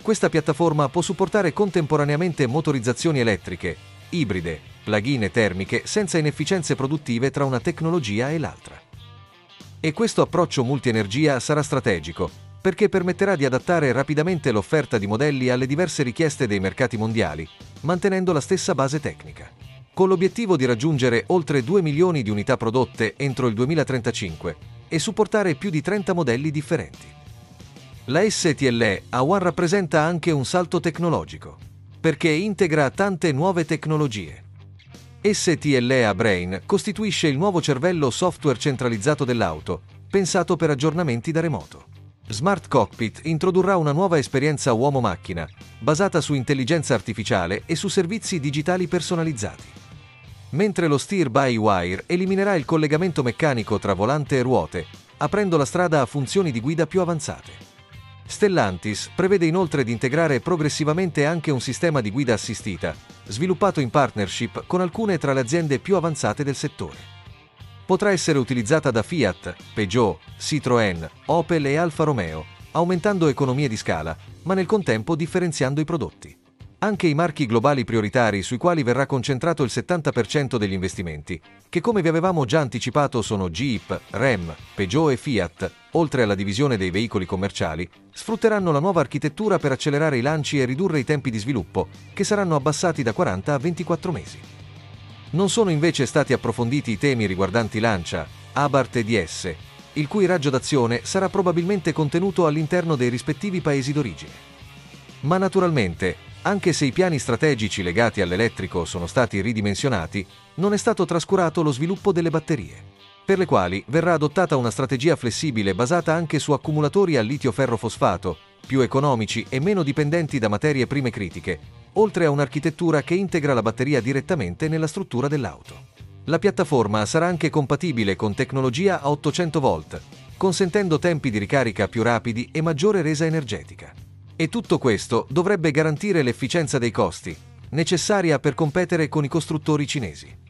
Questa piattaforma può supportare contemporaneamente motorizzazioni elettriche, ibride, plug-in e termiche senza inefficienze produttive tra una tecnologia e l'altra. E questo approccio multienergia sarà strategico, perché permetterà di adattare rapidamente l'offerta di modelli alle diverse richieste dei mercati mondiali, mantenendo la stessa base tecnica. Con l'obiettivo di raggiungere oltre 2 milioni di unità prodotte entro il 2035 e supportare più di 30 modelli differenti. La STLE A1 rappresenta anche un salto tecnologico, perché integra tante nuove tecnologie. STLE A-Brain costituisce il nuovo cervello software centralizzato dell'auto, pensato per aggiornamenti da remoto. Smart Cockpit introdurrà una nuova esperienza uomo-macchina, basata su intelligenza artificiale e su servizi digitali personalizzati. Mentre lo Steer-by-Wire eliminerà il collegamento meccanico tra volante e ruote, aprendo la strada a funzioni di guida più avanzate. Stellantis prevede inoltre di integrare progressivamente anche un sistema di guida assistita, sviluppato in partnership con alcune tra le aziende più avanzate del settore. Potrà essere utilizzata da Fiat, Peugeot, Citroën, Opel e Alfa Romeo, aumentando economie di scala, ma nel contempo differenziando i prodotti. Anche i marchi globali prioritari sui quali verrà concentrato il 70% degli investimenti, che come vi avevamo già anticipato sono Jeep, Ram, Peugeot e Fiat, oltre alla divisione dei veicoli commerciali, sfrutteranno la nuova architettura per accelerare i lanci e ridurre i tempi di sviluppo, che saranno abbassati da 40 a 24 mesi. Non sono invece stati approfonditi i temi riguardanti Lancia, Abarth e DS, il cui raggio d'azione sarà probabilmente contenuto all'interno dei rispettivi paesi d'origine. Ma naturalmente, anche se i piani strategici legati all'elettrico sono stati ridimensionati, non è stato trascurato lo sviluppo delle batterie, per le quali verrà adottata una strategia flessibile basata anche su accumulatori a litio-ferro-fosfato, più economici e meno dipendenti da materie prime critiche, oltre a un'architettura che integra la batteria direttamente nella struttura dell'auto. La piattaforma sarà anche compatibile con tecnologia a 800 volt, consentendo tempi di ricarica più rapidi e maggiore resa energetica. E tutto questo dovrebbe garantire l'efficienza dei costi, necessaria per competere con i costruttori cinesi.